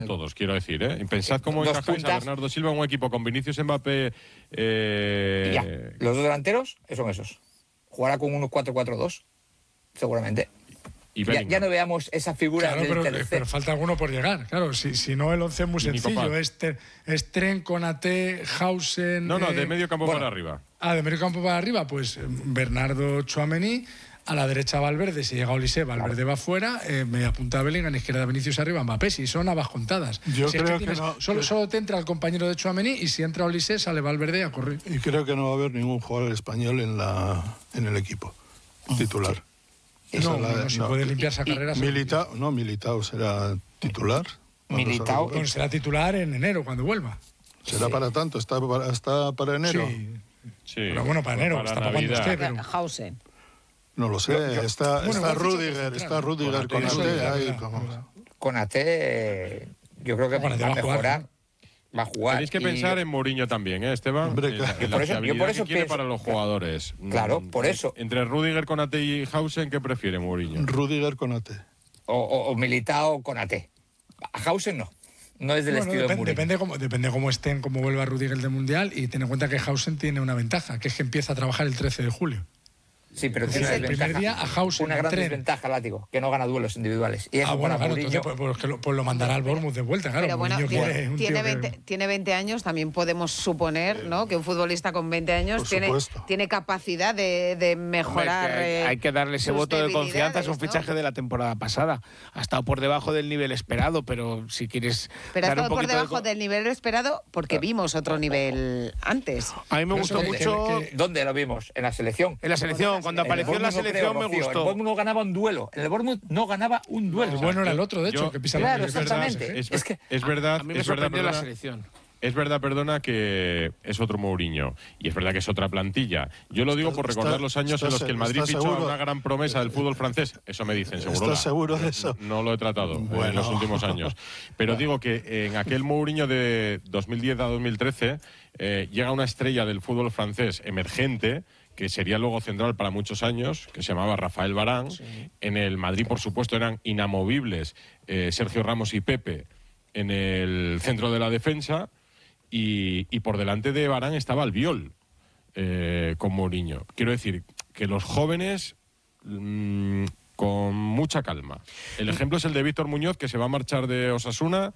todos, quiero decir, ¿eh? Pensad cómo Dos encajáis puntas. a Bernardo Silva en un equipo con Vinicius, Mbappé... Y ya. Los dos delanteros son esos. Jugará con un 4-4-2, seguramente. y Ya no veamos esa figura Claro, del pero falta alguno por llegar. Claro, si no el 11 es muy Y Nico sencillo. Paz. Es Tren, Konaté, Hausen... No, de medio campo para arriba. De medio campo para arriba, pues Bernardo, Tchouaméni. A la derecha Valverde, si llega Olise, Valverde va fuera, media punta Bellingham, izquierda Vinicius arriba, Mbappé, si son habas contadas. Yo si creo es que no. Solo te entra el compañero de Tchouaméni y si entra Olise sale Valverde a correr. Y creo que no va a haber ningún jugador español en el equipo titular. Si puede limpiar esa carrera. Militao será titular. Militao. Bueno, será titular en enero cuando vuelva. ¿Será para tanto? ¿Está para enero? Sí, Pero bueno, para enero, está para cuando esté. Pero... Hausen. No lo sé. Está Rüdiger, con Ate. Konaté, yo creo que va a mejorar. Va a jugar. Tenéis que pensar en Mourinho también, ¿eh, Esteban? Hombre, La yo por eso que quiere pienso, para los jugadores. Claro, por eso. Entre Rüdiger, Konaté y Hausen, ¿qué prefiere Mourinho? Rüdiger con Ate. O Militao Konaté. A Hausen no. No es del estilo de Mourinho. Depende cómo estén, cómo vuelva Rüdiger del Mundial, y ten en cuenta que Hausen tiene una ventaja, que es que empieza a trabajar el 13 de julio. Sí, pero tiene el primer día a Hausen una gran desventaja, Látigo, que no gana duelos individuales. Y eso bueno, para claro, Mourinho... entonces pues lo mandará al Bournemouth de vuelta, claro. Pero bueno, Mourinho tiene 20 años, también podemos suponer, ¿no?, que un futbolista con 20 años tiene capacidad de mejorar. Hombre, hay que darle ese sus voto de confianza. Es un debilidades, ¿no? fichaje de la temporada pasada. Ha estado por debajo del nivel esperado, pero si quieres. Pero ha dar un estado por poquito debajo del nivel esperado porque vimos otro nivel antes. A mí me gustó mucho. ¿Dónde lo vimos? En la selección. En la selección, cuando apareció en la selección me gustó. El Bournemouth no ganaba un duelo. El Bournemouth no ganaba un duelo. El bueno era el otro, de hecho, que pisaba. Claro, exactamente. Es verdad. A mí me sorprendió la selección. Es verdad, que es otro Mourinho. Y es verdad que es otra plantilla. Yo lo digo por recordar los años en los que el Madrid fichó a una gran promesa del fútbol francés. Eso me dicen, seguro. ¿Estás seguro de eso? No lo he tratado en los últimos años. Pero digo que en aquel Mourinho de 2010 a 2013 llega una estrella del fútbol francés emergente, que sería luego central para muchos años, que se llamaba Rafael Varane. Sí. En el Madrid, por supuesto, eran inamovibles Sergio Ramos y Pepe en el centro de la defensa. Y por delante de Varane estaba Albiol con Mourinho. Quiero decir que los jóvenes con mucha calma. El ejemplo es el de Víctor Muñoz, que se va a marchar de Osasuna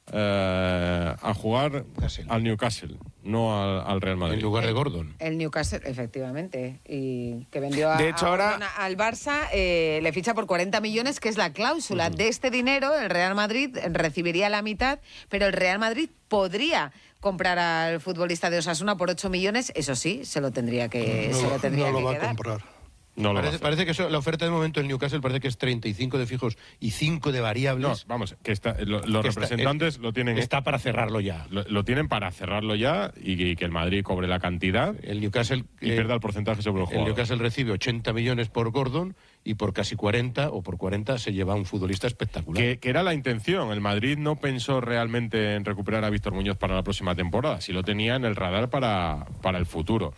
a jugar al Newcastle, no al Real Madrid. En lugar de Gordon. El Newcastle, efectivamente. Y que vendió de hecho, ahora al Barça, le ficha por 40 millones, que es la cláusula. De este dinero, el Real Madrid recibiría la mitad, pero el Real Madrid podría comprar al futbolista de Osasuna por 8 millones. Eso sí, se lo tendría que No lo va a quedar. comprar. No parece que la oferta de momento del Newcastle parece que es 35 de fijos y 5 de variables. No, vamos, que los representantes lo tienen. Está para cerrarlo ya. Lo tienen para cerrarlo ya y que el Madrid cobre la cantidad. El Newcastle y pierda el porcentaje sobre el jugador. El Newcastle recibe 80 millones por Gordon y por casi 40 o por 40 se lleva un futbolista espectacular. Que era la intención. El Madrid no pensó realmente en recuperar a Víctor Muñoz para la próxima temporada. Sí lo tenía en el radar para el futuro.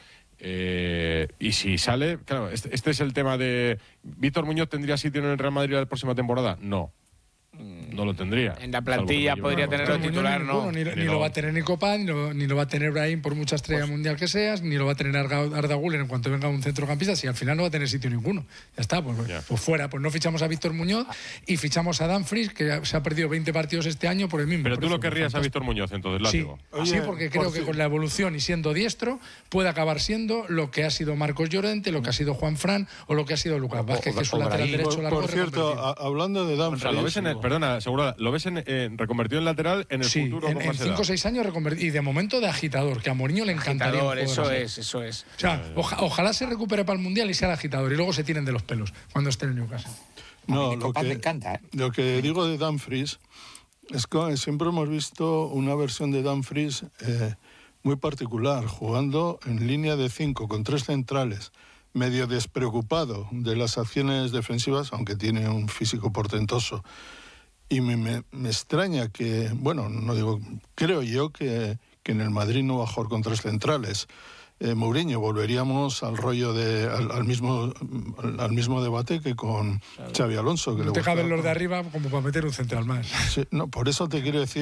Y si sale, claro, este es el tema de ¿Víctor Muñoz tendría sitio en el Real Madrid la próxima temporada? No lo tendría. En la plantilla podría tenerlo titular, no. Ni lo va a tener Nico Paz, ni lo va a tener Brahim por mucha estrella mundial que seas, ni lo va a tener Arda Güler en cuanto venga un centrocampista, si al final no va a tener sitio ninguno. Ya está, pues fuera. Pues no fichamos a Víctor Muñoz y fichamos a Dumfries, que se ha perdido 20 partidos este año por el mismo. Pero tú lo querrías a Víctor Muñoz, entonces, Látigo. Sí, porque creo que con la evolución y siendo diestro puede acabar siendo lo que ha sido Marcos Llorente, lo que ha sido Juan Fran o lo que ha sido Lucas Vázquez, que es un lateral derecho largo. Por cierto, hablando de Dumfries... ¿lo ves reconvertido en lateral en el futuro? En 5 o 6 años reconvertido. Y de momento de agitador, que a Mourinho le encantaría. Agitador, eso es. O sea, ojalá se recupere para el Mundial y sea el agitador. Y luego se tiren de los pelos cuando esté en el Newcastle. No, me encanta. Lo que digo de Dumfries es que siempre hemos visto una versión de Dumfries muy particular, jugando en línea de 5 con 3 centrales, medio despreocupado de las acciones defensivas, aunque tiene un físico portentoso. Y me extraña que, bueno, no digo, creo yo que en el Madrid no va a jugar con 3 centrales. Mourinho, volveríamos al rollo al mismo debate que con Xabi Alonso. Que no le te caben gustaba. los de arriba como para meter un central más. Sí, no, por eso te quiero decir